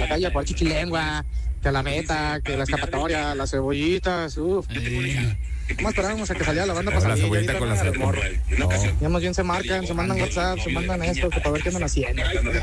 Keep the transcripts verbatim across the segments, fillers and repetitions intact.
la calle a jugar chiquilengua, que la neta, que la escapatoria, las cebollitas, uff. ¿Cómo esperábamos a que saliera la banda para salir? La cebollita con la cebolla. No. Ya más bien se marcan, se mandan WhatsApp, se mandan esto, que para ver qué andan haciendo.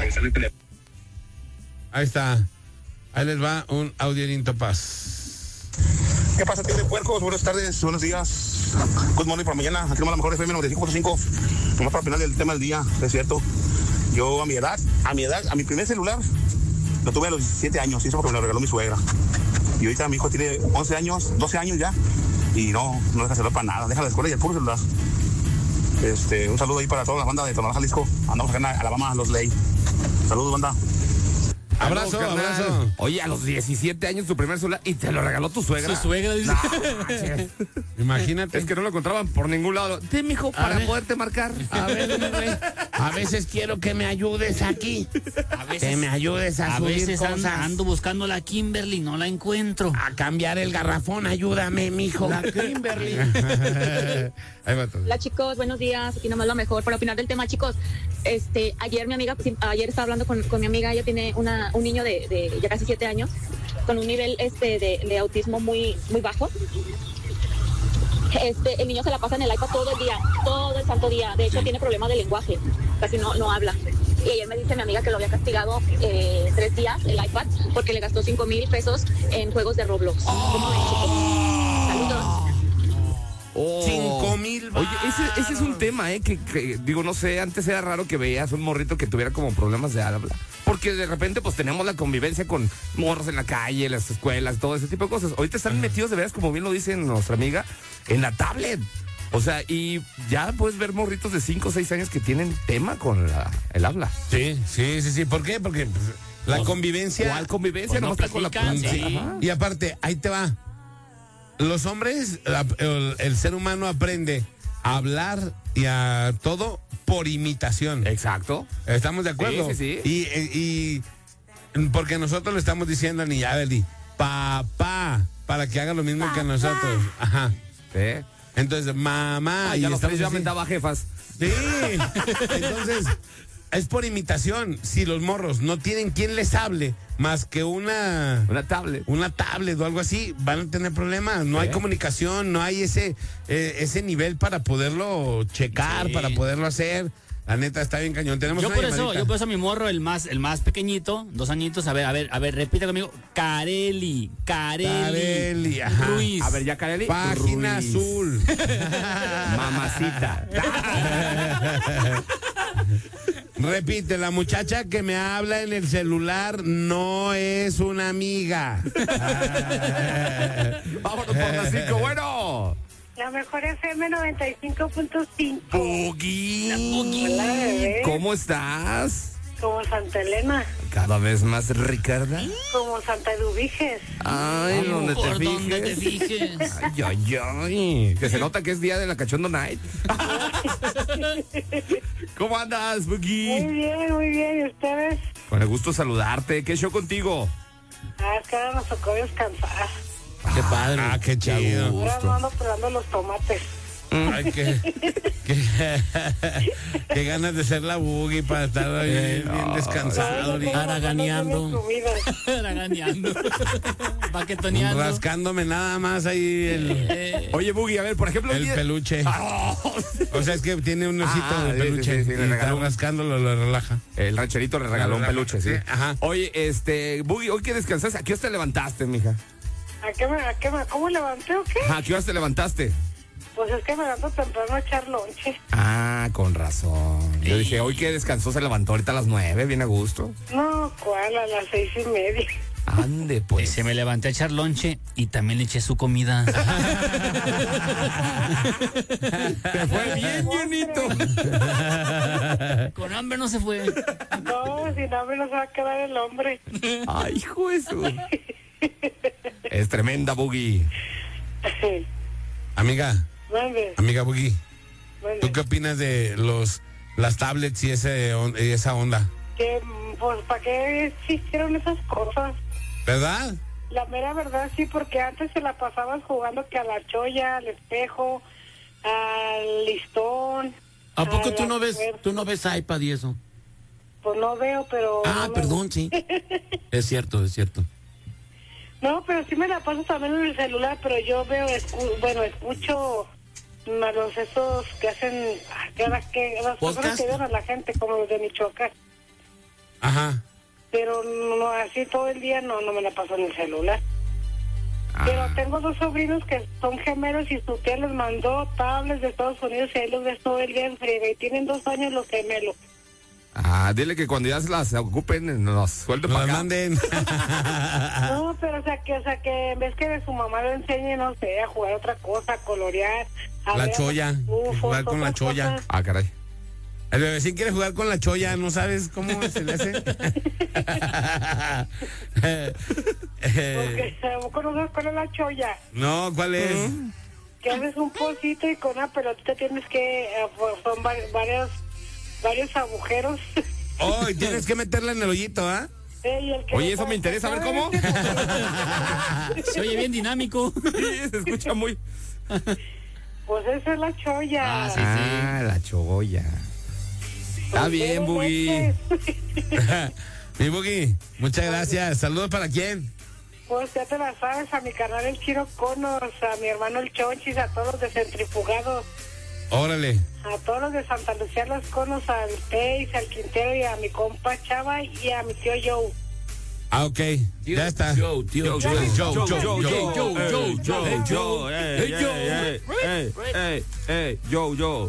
Ahí está. Ahí les va un audierito paz. ¿Qué pasa, tío de puercos? Buenas tardes, buenos días. Good morning por mañana. Aquí nomás la mejor F M noventa y cinco punto cinco. Nomás para el final del tema del día, es cierto. Yo a mi edad, a mi edad, a mi primer celular, lo tuve a los diecisiete años, y eso porque me lo regaló mi suegra. Y ahorita mi hijo tiene once años, doce años ya, y no, no deja celular para nada, deja la escuela y el puro celular. Este, un saludo ahí para toda la banda de Tonalá, Jalisco. Andamos acá en Alabama, Los Ley. Saludos, banda. Abrazo, Aló, abrazo. Oye, a los diecisiete años tu primer celular y te lo regaló tu suegra. Su suegra dice. No, imagínate. es que no lo encontraban por ningún lado. Ten, mijo, para ver. poderte marcar. A ver, güey. A veces quiero que me ayudes aquí. A veces, Que me ayudes a, a subir veces cosas. ando, ando buscando la Kimberly, no la encuentro. A cambiar el garrafón, ayúdame, mijo. La Kimberly. Ahí va todo. Hola chicos, buenos días, aquí nomás lo mejor. Para opinar del tema, chicos, este, ayer mi amiga, ayer estaba hablando con, con mi amiga, ella tiene una, un niño de, de ya casi siete años, con un nivel este de, de autismo muy, muy bajo. Este, el niño se la pasa en el iPad todo el día, todo el santo día. De hecho, tiene problemas de lenguaje, casi no, no habla. Y ayer me dice mi amiga que lo había castigado eh, tres días el iPad porque le gastó cinco mil pesos en juegos de Roblox. ¿Cómo ven, chicos? Saludos. Oh. Cinco mil Oye, ese, ese es un tema, ¿eh? Que, que, digo, no sé, antes era raro que veías un morrito que tuviera como problemas de habla. Porque de repente, pues, tenemos la convivencia con morros en la calle, las escuelas, todo ese tipo de cosas. Ahorita están metidos, de veras, como bien lo dice nuestra amiga, en la tablet. O sea, y ya puedes ver morritos de cinco o seis años que tienen tema con la, el habla. Sí, sí, sí, sí. ¿Por qué? Porque pues, la Pues, convivencia. ¿Cuál convivencia? Pues no Nomás está con la platican, punta. sí. Ajá. Y aparte, ahí te va. Los hombres, la- el, el ser humano aprende a hablar y a todo por imitación. Exacto. ¿Estamos de acuerdo? Sí, sí, sí. Y, y, y porque nosotros le estamos diciendo a Niyabeli, papá, para que haga lo mismo que nosotros. Ajá. ¿Eh? Entonces, mamá. Ah, y ya los estamos tres ya así. mentaba jefas. Sí. Entonces, es por imitación. Si los morros no tienen quien les hable más que una Una tablet. una tablet o algo así, van a tener problemas. No ¿Eh? hay comunicación, no hay ese eh, ese nivel para poderlo checar, Sí. para poderlo hacer. La neta está bien cañón. Tenemos Yo una por eso, llamadita. yo por eso a mi morro, el más, el más pequeñito, dos añitos, a ver, a ver, a ver, repite conmigo. Careli, Careli. Careli, ajá. Ruiz. A ver, ya, Kareli. Página Ruiz. azul. Mamacita. Repite, la muchacha que me habla en el celular no es una amiga. Vámonos por las cinco. Bueno. La mejor F M noventa y cinco punto cinco. Boogie. Hola, bebé. ¿Cómo estás? Como Santa Elena, Cada vez más Ricarda. como Santa Eduviges. Ay, donde te Por donde te fijes. fijes. Ay, ay, ay. Que se nota que es día de la Cachondo Night. ¿Cómo andas, Muy Boogie? bien, muy bien. ¿Y ustedes? Con el gusto saludarte. ¿Qué show contigo? Ah, es que ahora nos tocó descansar. Qué padre. Ah, qué chido. Ahora no ando pelando los tomates. Ay, qué, qué, qué ganas de ser la boogie para estar ahí bien, bien descansado. Ay, no, Haraganeando. no tiene comida. Raganeando. Paquetoneando. Rascándome nada más ahí el, Eh, Oye, Boogie, a ver, por ejemplo. el día- peluche. Ah, O sea, es que tiene un osito Ah, de sí, peluche sí, sí, le y está regaló un- rascándolo, lo relaja. El rancherito le regaló un Le regaló, peluche, sí. sí, ajá. Oye, este, Boogie, hoy que descansaste, ¿a qué hora te levantaste, mija? ¿A qué me, a qué me, ¿Cómo levanté o qué? Ajá, ¿a qué hora te levantaste? Pues es que me levanto temprano a echar lonche. Ah, con razón. Yo dije, hoy que descansó se levantó ahorita a las nueve, bien a gusto. No, ¿cuál? A las seis y media. Ande, pues. Se me levanté a echar lonche y también le eché su comida. Te fue bien, Dionito. Con hambre no se fue. No, sin hambre no se va a quedar el hombre. Ay, hijo de su. Es tremenda, Boogie. Amiga, Mande, amiga boogie, mande. ¿tú qué opinas de los las tablets y, ese, on- y esa onda? Que, pues, ¿para qué existieron esas cosas? ¿Verdad? La mera verdad sí, porque antes se la pasaban jugando que a la cholla, al espejo, al listón. ¿A poco a tú la no ves, suerte. tú no ves iPad y eso? pues no veo, pero... Ah, no me- perdón, sí. Es cierto, es cierto. No, pero sí me la paso también en el celular, pero yo veo, escu- bueno, escucho a los esos que hacen, ah, que, las que las personas ¿Podcast? que ven a la gente, como los de Michoacán. Ajá. Pero no, así todo el día no, no me la paso en el celular. Ah. Pero tengo dos sobrinos que son gemelos y su tía les mandó tablets de Estados Unidos y ahí los ves todo el día en friega y tienen dos años los gemelos. Ah, dile que cuando ya se las ocupen, nos suelten Nos para acá. manden. No, pero o sea que, o sea que en vez que de su mamá le enseñe, no sé, a jugar otra cosa, a colorear, a La ver cholla, ufos, jugar con la otras cholla. cosas. Ah, caray. El bebecín quiere jugar con la cholla, ¿no sabes cómo se le hace? Porque a poco no sabes cuál es la cholla. No, ¿cuál es? Que haces un pocito y con una pelotita tienes que, eh, son va- varios, varios agujeros. Oh, y tienes que meterla en el hoyito, ¿ah? Eh, y el que Oye, le eso me pone- interesa, a ver cómo. Se oye bien dinámico. Sí, se escucha muy. Pues esa es la cholla. Ah, sí. Ah, la cholla. Está bien, Buggy. Mi Buggy, muchas gracias. Saludos para quién. Pues ya te la sabes, a mi canal el Chiro Conos, a mi hermano el Chonchis, a todos los de Centrifugados, Órale. a todos los de Santa Lucía Los Conos, al Teis, al Quintero y a mi compa Chava y a mi tío Joe. Ah, ok. Ya está. Joe, tío, Joe, Joe. Joe, Joe, Joe. Joe, Joe, Joe. Hey, Joe. Hey, hey, hey, yo, yo.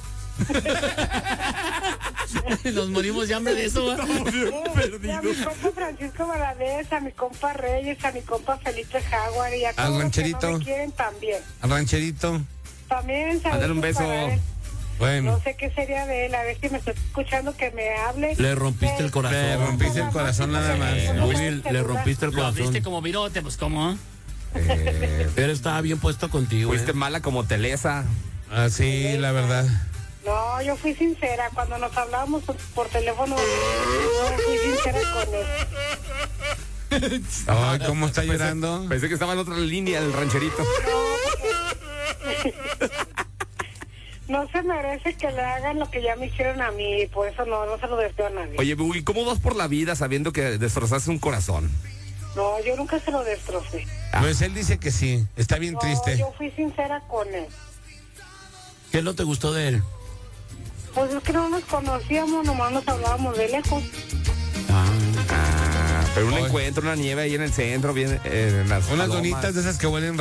Nos morimos de hambre de eso. ¿va? Y a mi compa Francisco Valadez, a mi compa Reyes, a mi compa Felipe Jaguar y a todos los que rancherito. no me quieren también. Al rancherito. También saludos Mándale un beso. para él. Bueno, No sé qué sería de él, a ver si me está escuchando que me hable. Le rompiste el le corazón. rompiste el corazón nada más. Buggy, le rompiste el Lo abriste corazón. como virote, pues cómo. Él estaba bien puesto contigo. Fuiste ¿eh? mala como Telesa. Ah, sí, la verdad. No, yo fui sincera. Cuando nos hablábamos por teléfono, yo fui sincera con él. Ay, ¿cómo está llorando? Pensé que estaba en otra línea el rancherito. No se merece que le hagan lo que ya me hicieron a mí. Por eso no, no se lo deseo a nadie. Oye, Buggy, ¿cómo vas por la vida sabiendo que destrozaste un corazón? No, yo nunca se lo destrocé. Pues él dice que sí. Está bien No, triste. yo fui sincera con él. ¿Qué no te gustó de él? Pues es que no nos conocíamos, nomás nos hablábamos de lejos. Ah, Ah, pero un Oye. encuentro, una nieve ahí en el centro, bien eh, en las Unas palomas. donitas de esas que huelen